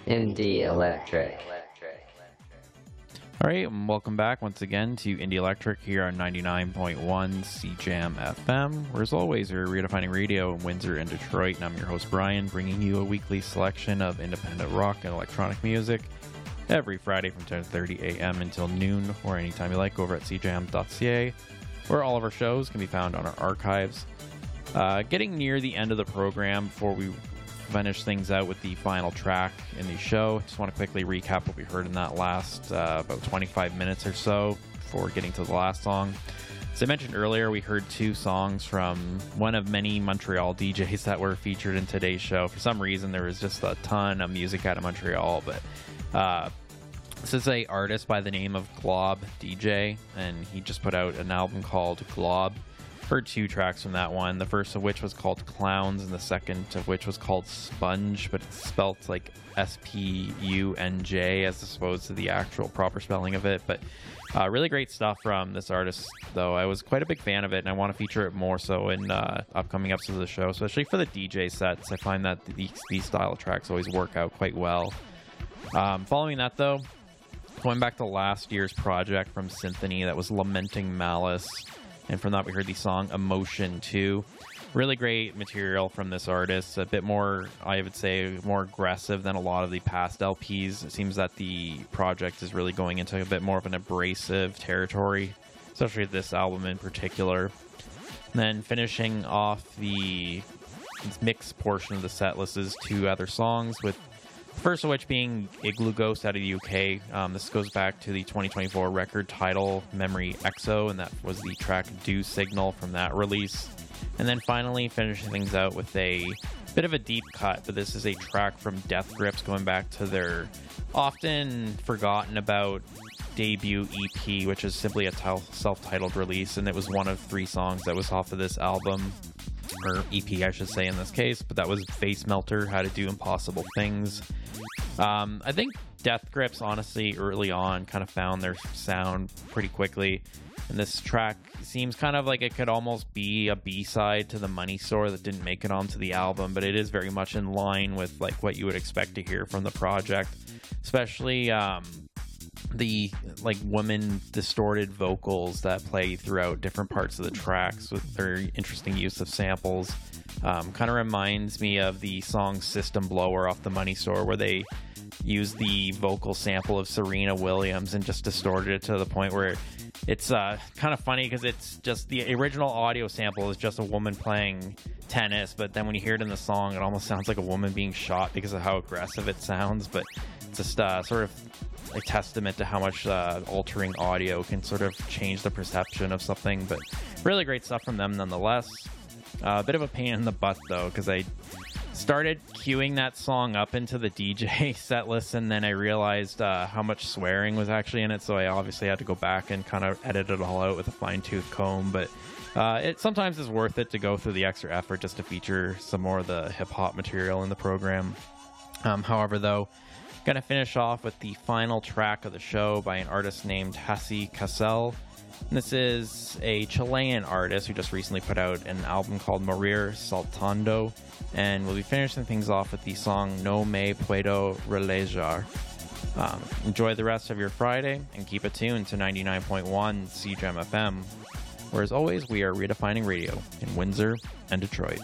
Indie Electric. All right, and welcome back once again to Indie Electric here on 99.1 CJAM FM, where as always, we're redefining radio in Windsor and Detroit, and I'm your host Brian, bringing you a weekly selection of independent rock and electronic music every Friday from 10:30 a.m. until noon, or anytime you like, over at cjam.ca, where all of our shows can be found on our archives. Getting near the end of the program, before we finish things out with the final track in the show, just want to quickly recap what we heard in that last about 25 minutes or so before getting to the last song. As I mentioned earlier, we heard two songs from one of many Montreal DJs that were featured in today's show. For some reason, there was just a ton of music out of Montreal, but this is a artist by the name of Glob DJ, and he just put out an album called Glob. Heard two tracks from that one, the first of which was called Clowns, and the second of which was called Sponge, but it's spelled like S-P-U-N-J as opposed to the actual proper spelling of it. But really great stuff from this artist, though. I was quite a big fan of it, and I want to feature it more so in upcoming episodes of the show, especially for the DJ sets. I find that these style of tracks always work out quite well. Following that, though, going back to last year's project from Symphony, that was Lamenting Malice. And from that, we heard the song Emotion 2. Really great material from this artist. A bit more, I would say, more aggressive than a lot of the past LPs. It seems that the project is really going into a bit more of an abrasive territory, especially with this album in particular. And then finishing off the mixed portion of the set list is two other songs, with the first of which being Igloo Ghost out of the UK. This goes back to the 2024 record title, Memory EXO, and that was the track Due Signal from that release. And then finally finishing things out with a bit of a deep cut, but this is a track from Death Grips, going back to their often forgotten about debut EP, which is simply a self-titled release, and it was one of three songs that was off of this album, or EP I should say in this case, but that was Face Melter, How to Do Impossible Things. I think Death Grips, honestly, early on kind of found their sound pretty quickly, and this track seems kind of like it could almost be a B-side to the Money Store that didn't make it onto the album, but it is very much in line with like what you would expect to hear from the project, especially the like woman distorted vocals that play throughout different parts of the tracks with their interesting use of samples. Kind of reminds me of the song System Blower off the Money Store, where they used the vocal sample of Serena Williams and just distorted it to the point where it's kind of funny, because it's just the original audio sample is just a woman playing tennis, but then when you hear it in the song, it almost sounds like a woman being shot because of how aggressive it sounds. But it's just sort of a testament to how much altering audio can sort of change the perception of something. But really great stuff from them nonetheless. A bit of a pain in the butt, though, because I started queuing that song up into the DJ set list, and then I realized how much swearing was actually in it, so I obviously had to go back and kind of edit it all out with a fine-tooth comb. But it sometimes is worth it to go through the extra effort just to feature some more of the hip-hop material in the program. However, though, gonna finish off with the final track of the show by an artist named Hassi Cassel. This is a Chilean artist who just recently put out an album called Morir Saltando, and we'll be finishing things off with the song No Me Puedo Relajar. Enjoy the rest of your Friday, and keep it tuned to 99.1 CJAM FM, where as always we are redefining radio in Windsor and Detroit.